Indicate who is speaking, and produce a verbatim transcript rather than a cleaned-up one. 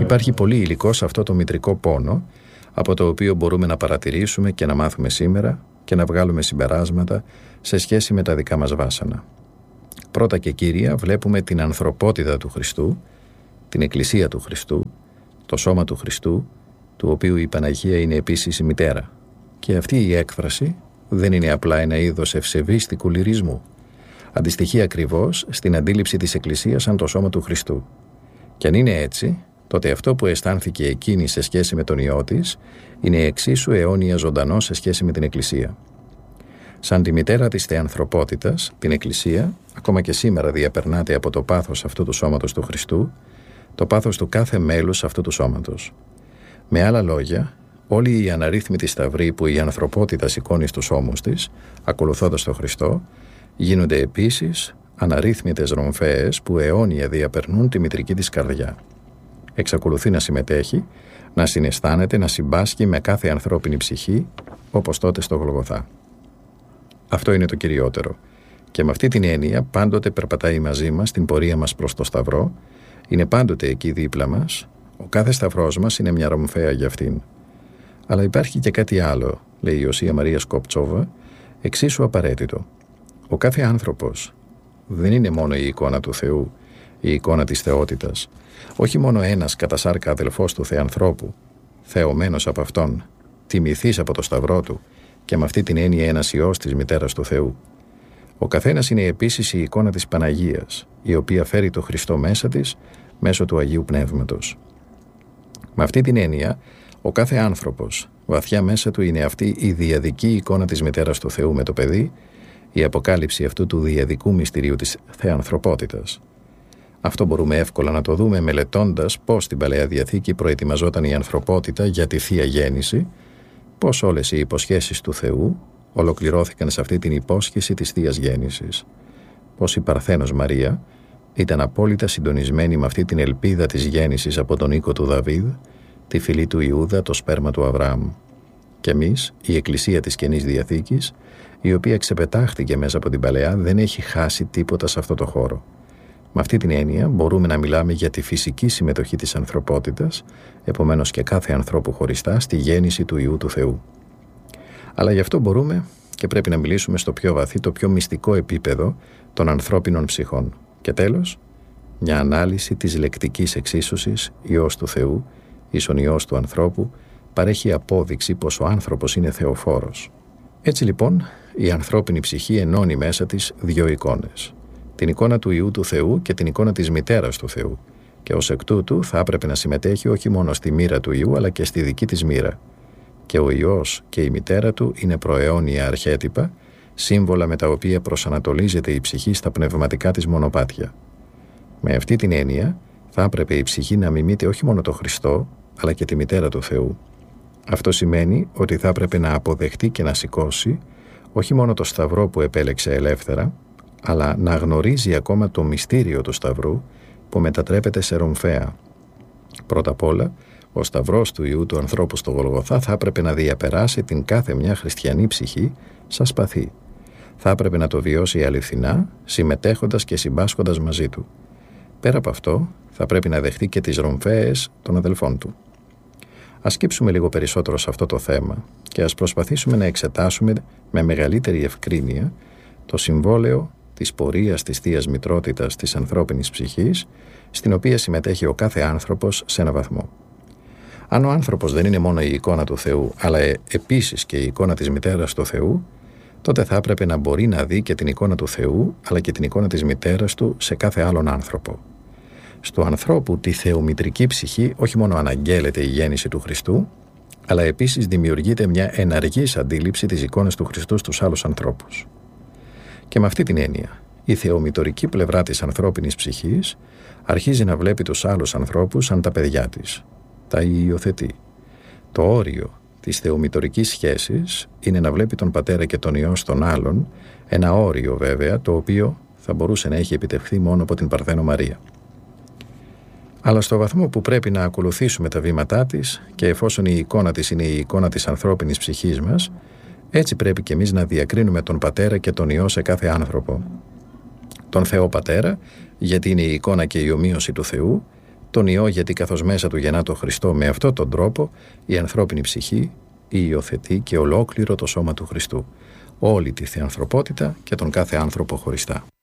Speaker 1: Υπάρχει πολύ υλικό σε αυτό το μητρικό πόνο, από το οποίο μπορούμε να παρατηρήσουμε και να μάθουμε σήμερα και να βγάλουμε συμπεράσματα σε σχέση με τα δικά μας βάσανα. Πρώτα και κύρια βλέπουμε την ανθρωπότητα του Χριστού, την Εκκλησία του Χριστού, το σώμα του Χριστού, του οποίου η Παναγία είναι επίσης η μητέρα. Και αυτή η έκφραση δεν είναι απλά ένα είδος ευσεβίστικου λυρισμού. Αντιστοιχεί ακριβώς στην αντίληψη της Εκκλησίας σαν το σώμα του Χριστού. Και αν είναι έτσι, τότε αυτό που αισθάνθηκε εκείνη σε σχέση με τον Υιό της είναι εξίσου αιώνια ζωντανό σε σχέση με την Εκκλησία. Σαν τη μητέρα της θεανθρωπότητας, την Εκκλησία, ακόμα και σήμερα διαπερνάται από το πάθος αυτού του σώματος του Χριστού, το πάθος του κάθε μέλους αυτού του σώματος. Με άλλα λόγια, όλοι οι αναρρύθμιτοι σταυροί που η ανθρωπότητα σηκώνει στους ώμους της, ακολουθώντας τον Χριστό, γίνονται επίσης αναρρύθμιτες ρομφαίες που αιώνια διαπερνούν τη μητρική της καρδιά. Εξακολουθεί να συμμετέχει, να συναισθάνεται, να συμπάσχει με κάθε ανθρώπινη ψυχή, όπως τότε στο Γολγοθά. Αυτό είναι το κυριότερο. Και με αυτή την έννοια πάντοτε περπατάει μαζί μας στην πορεία μας προς το Σταυρό, είναι πάντοτε εκεί δίπλα μας, ο κάθε σταυρός μας είναι μια ρομφαία για αυτήν. Αλλά υπάρχει και κάτι άλλο, λέει η Οσία Μαρία Σκοπτσόβα, εξίσου απαραίτητο. Ο κάθε άνθρωπος δεν είναι μόνο η εικόνα του Θεού, η εικόνα της θεότητας, όχι μόνο ένας κατά σάρκα αδελφός του Θεανθρώπου, θεωμένος από Αυτόν, τιμηθής από το Σταυρό Του και με αυτή την έννοια ένας Υιός της Μητέρας του Θεού. Ο καθένας είναι επίσης η εικόνα της Παναγίας, η οποία φέρει το Χριστό μέσα της, μέσω του Αγίου Πνεύματος. Με αυτή την έννοια, ο κάθε άνθρωπος, βαθιά μέσα του είναι αυτή η διαδική εικόνα της Μητέρας του Θεού με το παιδί, η αποκάλυψη αυτού του διαδικού μυστηρίου της θεανθρωπότητας. Αυτό μπορούμε εύκολα να το δούμε μελετώντας πώς στην Παλαιά Διαθήκη προετοιμαζόταν η ανθρωπότητα για τη Θεία Γέννηση, πώς όλες οι υποσχέσεις του Θεού ολοκληρώθηκαν σε αυτή την υπόσχεση της Θείας Γέννησης. Πώς η Παρθένος Μαρία ήταν απόλυτα συντονισμένη με αυτή την ελπίδα της γέννησης από τον οίκο του Δαβίδ, τη φυλή του Ιούδα, το σπέρμα του Αβραάμ. Και εμείς, η Εκκλησία της Καινής Διαθήκης, η οποία ξεπετάχτηκε μέσα από την Παλαιά, δεν έχει χάσει τίποτα σε αυτό το χώρο. Με αυτή την έννοια μπορούμε να μιλάμε για τη φυσική συμμετοχή της ανθρωπότητας, επομένως και κάθε ανθρώπου χωριστά, στη γέννηση του Υιού του Θεού. Αλλά γι' αυτό μπορούμε και πρέπει να μιλήσουμε στο πιο βαθύ, το πιο μυστικό επίπεδο των ανθρώπινων ψυχών. Και τέλος, μια ανάλυση της λεκτικής εξίσωσης Υιός του Θεού, ίσον Υιός του ανθρώπου, παρέχει απόδειξη πως ο άνθρωπος είναι θεοφόρος. Έτσι λοιπόν, η ανθρώπινη ψυχή ενώνει μέσα της δύο εικόνες. Την εικόνα του Υιού του Θεού και την εικόνα της Μητέρας του Θεού. Και ως εκ τούτου θα έπρεπε να συμμετέχει όχι μόνο στη μοίρα του Υιού, αλλά και στη δική της μοίρα. Και ο Υιός και η Μητέρα του είναι προαιώνια αρχέτυπα, σύμβολα με τα οποία προσανατολίζεται η ψυχή στα πνευματικά της μονοπάτια. Με αυτή την έννοια, θα έπρεπε η ψυχή να μιμείται όχι μόνο τον Χριστό, αλλά και τη Μητέρα του Θεού. Αυτό σημαίνει ότι θα έπρεπε να αποδεχτεί και να σηκώσει όχι μόνο το Σταυρό που επέλεξε ελεύθερα, αλλά να γνωρίζει ακόμα το μυστήριο του Σταυρού που μετατρέπεται σε ρομφαία. Πρώτα απ' όλα, ο Σταυρός του Υιού του ανθρώπου στο Γολγοθά θα έπρεπε να διαπεράσει την κάθε μια χριστιανή ψυχή σαν σπαθί. Θα έπρεπε να το βιώσει αληθινά, συμμετέχοντας και συμπάσχοντας μαζί του. Πέρα από αυτό, θα πρέπει να δεχτεί και τις ρομφαίες των αδελφών του. Ας σκύψουμε λίγο περισσότερο σε αυτό το θέμα και ας προσπαθήσουμε να εξετάσουμε με μεγαλύτερη ευκρίνεια το συμβόλαιο της πορείας της Θείας Μητρότητας της ανθρώπινης ψυχής, στην οποία συμμετέχει ο κάθε άνθρωπος σε ένα βαθμό. Αν ο άνθρωπος δεν είναι μόνο η εικόνα του Θεού, αλλά επίσης και η εικόνα της Μητέρας του Θεού, τότε θα έπρεπε να μπορεί να δει και την εικόνα του Θεού, αλλά και την εικόνα της Μητέρας του σε κάθε άλλον άνθρωπο. Στο ανθρώπου τη θεομητρική ψυχή όχι μόνο αναγγέλλεται η γέννηση του Χριστού, αλλά επίσης δημιουργείται μια εναργής αντίληψη της εικόνας του Χριστού στους άλλους ανθρώπους. Και με αυτή την έννοια, η θεομητορική πλευρά της ανθρώπινης ψυχής αρχίζει να βλέπει τους άλλους ανθρώπους σαν τα παιδιά της. Τα υιοθετεί. Το όριο της θεομητορικής σχέσης είναι να βλέπει τον πατέρα και τον Υιό στον άλλον, ένα όριο βέβαια το οποίο θα μπορούσε να έχει επιτευχθεί μόνο από την Παρθένο Μαρία. Αλλά στο βαθμό που πρέπει να ακολουθήσουμε τα βήματά της και εφόσον η εικόνα της είναι η εικόνα της ανθρώπινης ψυχής μας, έτσι πρέπει και εμείς να διακρίνουμε τον πατέρα και τον Υιό σε κάθε άνθρωπο. Τον Θεό Πατέρα, γιατί είναι η εικόνα και η ομοίωση του Θεού, τον Υιό, γιατί καθώς μέσα του γεννά το Χριστό, με αυτόν τον τρόπο η ανθρώπινη ψυχή υιοθετεί και ολόκληρο το σώμα του Χριστού, όλη τη θεανθρωπότητα και τον κάθε άνθρωπο χωριστά.